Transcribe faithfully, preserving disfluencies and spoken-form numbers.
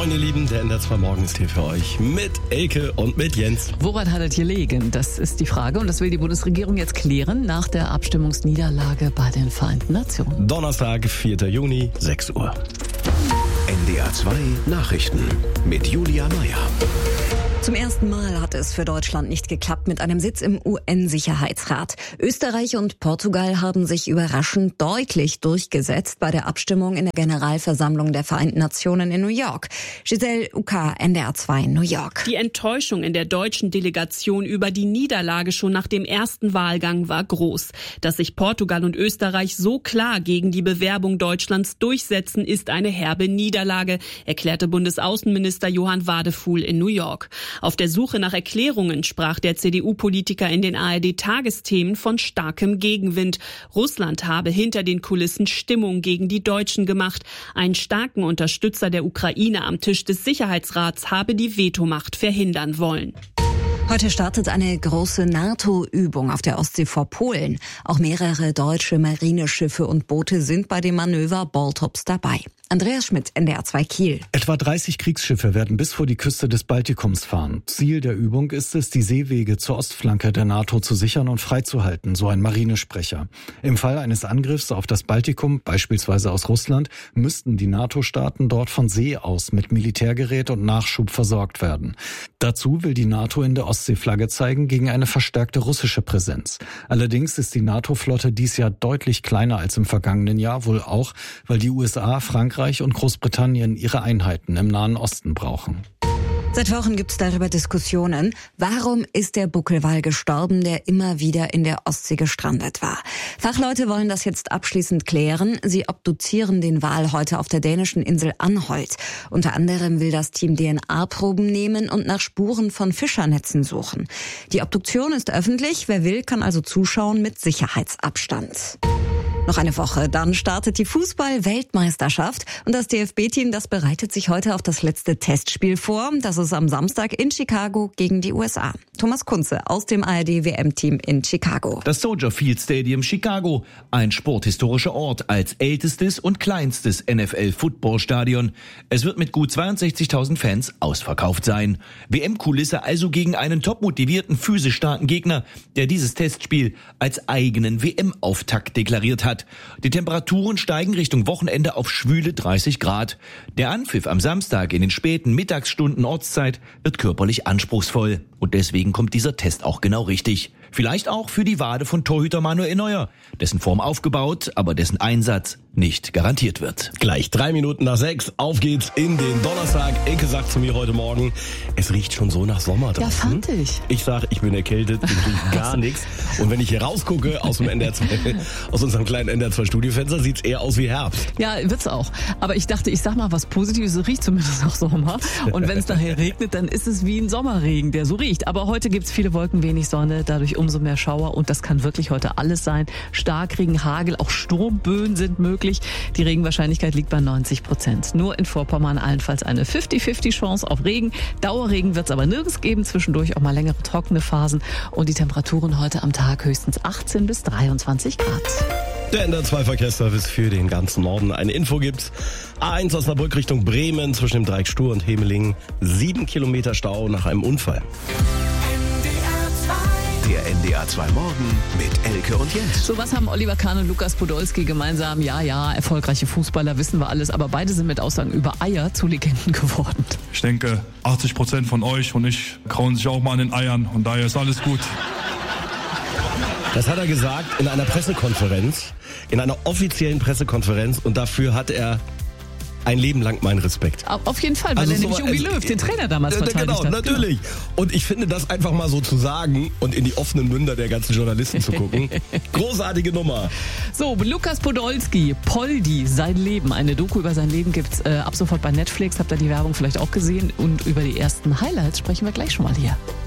Moin ihr Lieben, der N D R zwei Morgen ist hier für euch mit Elke und mit Jens. Woran hat es gelegen? Das ist die Frage und das will die Bundesregierung jetzt klären nach der Abstimmungsniederlage bei den Vereinten Nationen. Donnerstag, vierter Juni, sechs Uhr. N D R zwei Nachrichten mit Julia Meyer. Zum ersten Mal hat es für Deutschland nicht geklappt mit einem Sitz im U N-Sicherheitsrat. Österreich und Portugal haben sich überraschend deutlich durchgesetzt bei der Abstimmung in der Generalversammlung der Vereinten Nationen in New York. Giselle Uka, N D R zwei, New York. Die Enttäuschung in der deutschen Delegation über die Niederlage schon nach dem ersten Wahlgang war groß. Dass sich Portugal und Österreich so klar gegen die Bewerbung Deutschlands durchsetzen, ist eine herbe Niederlage, erklärte Bundesaußenminister Johann Wadefuhl in New York. Auf der Suche nach Erklärungen sprach der C D U-Politiker in den A R D-Tagesthemen von starkem Gegenwind. Russland habe hinter den Kulissen Stimmung gegen die Deutschen gemacht. Einen starken Unterstützer der Ukraine am Tisch des Sicherheitsrats habe die Vetomacht verhindern wollen. Heute startet eine große NATO-Übung auf der Ostsee vor Polen. Auch mehrere deutsche Marineschiffe und Boote sind bei dem Manöver Baltops dabei. Andreas Schmidt, N D R zwei Kiel. Etwa dreißig Kriegsschiffe werden bis vor die Küste des Baltikums fahren. Ziel der Übung ist es, die Seewege zur Ostflanke der NATO zu sichern und freizuhalten, so ein Marinesprecher. Im Fall eines Angriffs auf das Baltikum, beispielsweise aus Russland, müssten die NATO-Staaten dort von See aus mit Militärgerät und Nachschub versorgt werden. Dazu will die NATO in der Ostsee Flagge zeigen gegen eine verstärkte russische Präsenz. Allerdings ist die NATO-Flotte dies Jahr deutlich kleiner als im vergangenen Jahr, wohl auch, weil die U S A, Frankreich und Großbritannien ihre Einheiten im Nahen Osten brauchen. Seit Wochen gibt es darüber Diskussionen. Warum ist der Buckelwal gestorben, der immer wieder in der Ostsee gestrandet war? Fachleute wollen das jetzt abschließend klären. Sie obduzieren den Wal heute auf der dänischen Insel Anholt. Unter anderem will das Team D N A-Proben nehmen und nach Spuren von Fischernetzen suchen. Die Obduktion ist öffentlich. Wer will, kann also zuschauen mit Sicherheitsabstand. Noch eine Woche, dann startet die Fußball-Weltmeisterschaft und das D F B-Team, das bereitet sich heute auf das letzte Testspiel vor. Das ist am Samstag in Chicago gegen die U S A. Thomas Kunze aus dem A R D-W M-Team in Chicago. Das Soldier Field Stadium Chicago, ein sporthistorischer Ort als ältestes und kleinstes N F L-Footballstadion. Es wird mit gut zweiundsechzigtausend Fans ausverkauft sein. W M-Kulisse also gegen einen topmotivierten, physisch starken Gegner, der dieses Testspiel als eigenen W M-Auftakt deklariert hat. Die Temperaturen steigen Richtung Wochenende auf schwüle dreißig Grad. Der Anpfiff am Samstag in den späten Mittagsstunden Ortszeit wird körperlich anspruchsvoll. Und deswegen kommt dieser Test auch genau richtig. Vielleicht auch für die Wade von Torhüter Manuel Neuer, dessen Form aufgebaut, aber dessen Einsatz nicht garantiert wird. Gleich drei Minuten nach sechs, auf geht's in den Donnerstag. Elke sagt zu mir heute Morgen, es riecht schon so nach Sommer draußen. Ja, fand ich. Ich sag, ich bin erkältet, ich rieche gar nichts. Und wenn ich hier rausgucke aus dem N D R zwei, aus unserem kleinen N D R zwei Studiofenster, sieht's eher aus wie Herbst. Ja, wird's auch. Aber ich dachte, ich sag mal was Positives, es riecht zumindest nach Sommer. Und wenn es nachher regnet, dann ist es wie ein Sommerregen, der so riecht. Aber heute gibt's viele Wolken, wenig Sonne, dadurch umso mehr Schauer. Und das kann wirklich heute alles sein. Starkregen, Hagel, auch Sturmböen sind möglich. Die Regenwahrscheinlichkeit liegt bei neunzig Prozent. Nur in Vorpommern allenfalls eine fünfzig fünfzig Chance auf Regen. Dauerregen wird's aber nirgends geben. Zwischendurch auch mal längere trockene Phasen. Und die Temperaturen heute am Tag höchstens achtzehn bis dreiundzwanzig Grad. Der N D R zwei Verkehrsservice für den ganzen Norden. Eine Info gibt's. A eins Osnabrück Richtung Bremen zwischen dem Dreieck Stur und Hemeling. Sieben Kilometer Stau nach einem Unfall. Der N D R zwei Morgen mit Elke und Jens. So, was haben Oliver Kahn und Lukas Podolski gemeinsam? Ja, ja, erfolgreiche Fußballer, wissen wir alles. Aber beide sind mit Aussagen über Eier zu Legenden geworden. Ich denke, achtzig Prozent von euch und ich kauen sich auch mal an den Eiern. Und daher ist alles gut. Das hat er gesagt in einer Pressekonferenz, in einer offiziellen Pressekonferenz. Und dafür hat er ein Leben lang meinen Respekt. Auf jeden Fall, weil also er so nämlich Jogi also, Löw, den Trainer damals äh, verteidigt genau, hat. Natürlich. Und ich finde, das einfach mal so zu sagen und in die offenen Münder der ganzen Journalisten zu gucken, großartige Nummer. So, Lukas Podolski, Poldi, sein Leben. Eine Doku über sein Leben gibt's äh, ab sofort bei Netflix. Habt ihr die Werbung vielleicht auch gesehen? Und über die ersten Highlights sprechen wir gleich schon mal hier.